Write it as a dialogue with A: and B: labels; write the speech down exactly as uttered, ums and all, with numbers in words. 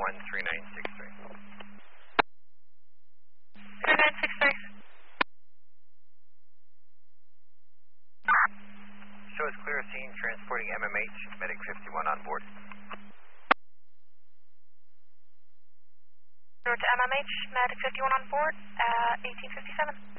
A: one three nine six three.
B: three nine six three.
A: Show us clear scene transporting M M H, Medic fifty-one on board.
B: Over to M M H, Medic fifty-one on board, uh, eighteen fifty-seven.